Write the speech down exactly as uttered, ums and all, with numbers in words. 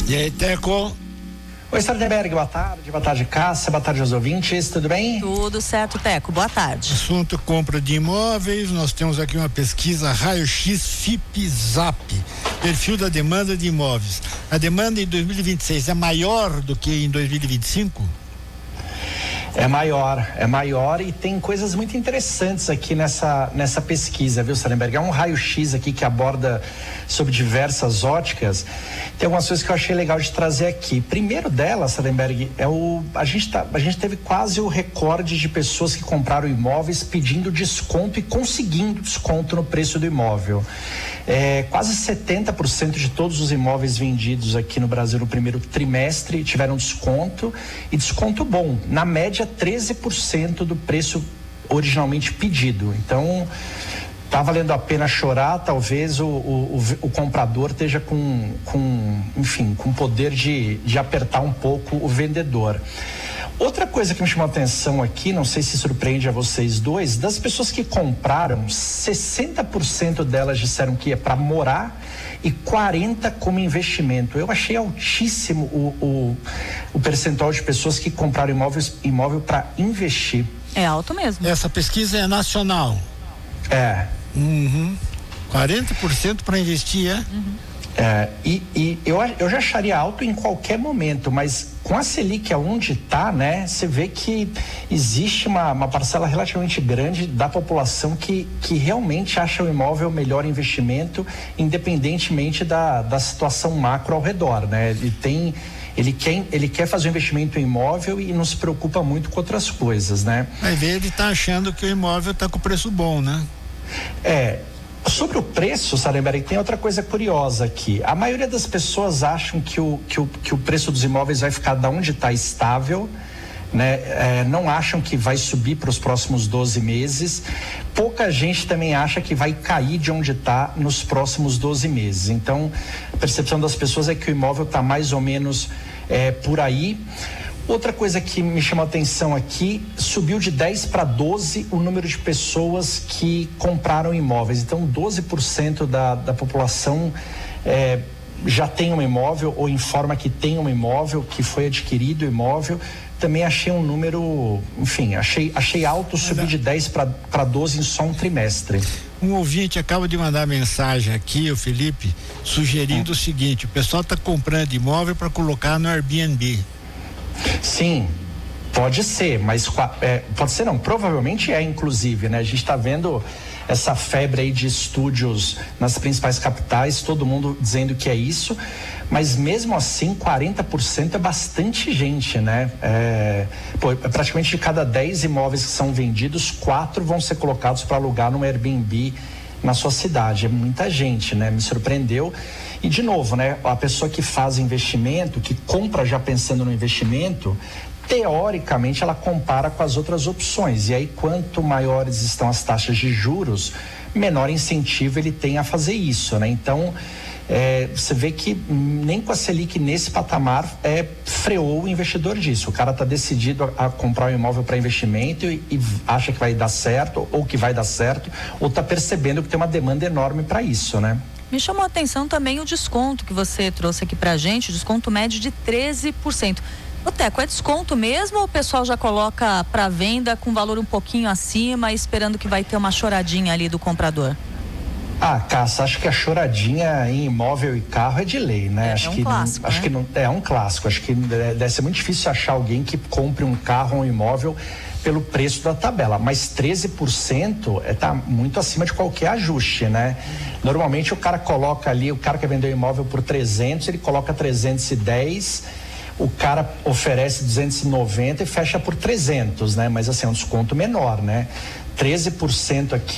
E aí, Teco? Oi, Sardenberg, boa tarde, boa tarde, Cássia, boa tarde aos ouvintes, tudo bem? Tudo certo, Teco, boa tarde. Assunto compra de imóveis, nós temos aqui uma pesquisa raio-x FIPZAP, perfil da demanda de imóveis. A demanda em dois mil e vinte e seis é maior do que em dois mil e vinte e cinco? É maior, é maior e tem coisas muito interessantes aqui nessa, nessa pesquisa, viu, Sardenberg? É um raio-x aqui que aborda sobre diversas óticas. Tem algumas coisas que eu achei legal de trazer aqui. Primeiro dela, Sardenberg, é o, a, gente tá, a gente teve quase o recorde de pessoas que compraram imóveis pedindo desconto e conseguindo desconto no preço do imóvel. É, quase setenta por cento de todos os imóveis vendidos aqui no Brasil no primeiro trimestre tiveram desconto, e desconto bom, na média treze por cento do preço originalmente pedido. Então tá valendo a pena chorar. Talvez o, o, o, o comprador esteja com, com enfim, com poder de, de apertar um pouco o vendedor. Outra coisa que me chamou a atenção aqui, não sei se surpreende a vocês dois, das pessoas que compraram, sessenta por cento delas disseram que é para morar e quarenta por cento como investimento. Eu achei altíssimo o, o, o percentual de pessoas que compraram imóveis, imóvel para investir. É alto mesmo. Essa pesquisa é nacional? É. Uhum. quarenta por cento para investir, é? Uhum. É, e, e eu, eu já acharia alto em qualquer momento, mas com a Selic aonde está, né, você vê que existe uma, uma parcela relativamente grande da população que, que realmente acha o imóvel o melhor investimento, independentemente da, da situação macro ao redor, né? Ele tem, ele quer, ele quer fazer um investimento em imóvel e não se preocupa muito com outras coisas, né? Vai ver, ele está achando que o imóvel está com preço bom, né? É. Sobre o preço, Sardenberg, tem outra coisa curiosa aqui. A maioria das pessoas acham que o, que o, que o preço dos imóveis vai ficar da onde está estável, né? É, não acham que vai subir para os próximos doze meses. Pouca gente também acha que vai cair de onde está nos próximos doze meses. Então, a percepção das pessoas é que o imóvel está mais ou menos é, por aí. Outra coisa que me chamou a atenção aqui, subiu de dez para doze o número de pessoas que compraram imóveis. Então, doze por cento da, da população é, já tem um imóvel ou informa que tem um imóvel, que foi adquirido o imóvel. Também achei um número, enfim, achei, achei alto subir de dez para doze em só um trimestre. Um ouvinte acaba de mandar mensagem aqui, o Felipe, sugerindo hum. o seguinte: o pessoal está comprando imóvel para colocar no Airbnb. Sim, pode ser, mas é, pode ser não, provavelmente é, inclusive, né? A gente está vendo essa febre aí de estúdios nas principais capitais, todo mundo dizendo que é isso, mas mesmo assim quarenta por cento é bastante gente, né? É, pô, praticamente de cada dez imóveis que são vendidos, quatro vão ser colocados para alugar no Airbnb na sua cidade. É muita gente, né? Me surpreendeu. E de novo, né? A pessoa que faz investimento, que compra já pensando no investimento, teoricamente ela compara com as outras opções. E aí, quanto maiores estão as taxas de juros, menor incentivo ele tem a fazer isso, né? Então, é, você vê que nem com a Selic nesse patamar é, freou o investidor disso. O cara está decidido a, a comprar um imóvel para investimento e, e acha que vai dar certo, ou que vai dar certo, ou está percebendo que tem uma demanda enorme para isso, né? Me chamou a atenção também o desconto que você trouxe aqui pra gente, desconto médio de treze por cento. Ô Teco, é desconto mesmo ou o pessoal já coloca para venda com valor um pouquinho acima, esperando que vai ter uma choradinha ali do comprador? Ah, Cássia, acho que a choradinha em imóvel e carro é de lei, né? É, acho é um que clássico, não, acho né? que não, é um clássico. Acho que deve ser muito difícil achar alguém que compre um carro ou um imóvel pelo preço da tabela, mas treze por cento é, tá muito acima de qualquer ajuste, né? Normalmente o cara coloca ali, o cara que vendeu o imóvel por trezentos, ele coloca trezentos e dez, o cara oferece duzentos e noventa e fecha por trezentos, né? Mas assim, é um desconto menor, né? treze por cento aqui